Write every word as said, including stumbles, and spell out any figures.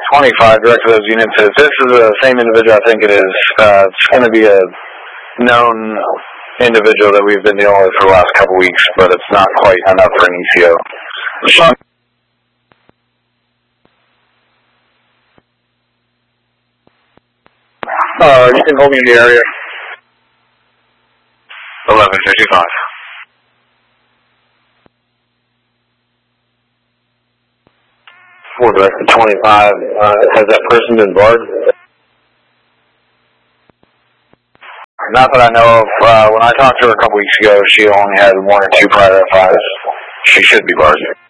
twenty-five, direct to those units. If this is the same individual, I think it is. Uh, it's going to be a known individual that we've been dealing with for the last couple weeks, but it's not quite enough for an E C O. Uh, you can hold me in the area. eleven fifty-five. four direct to twenty-five. Uh, has that person been barred? Not that I know of. Uh, when I talked to her a couple weeks ago, she only had one or two prior F Is. She should be barred.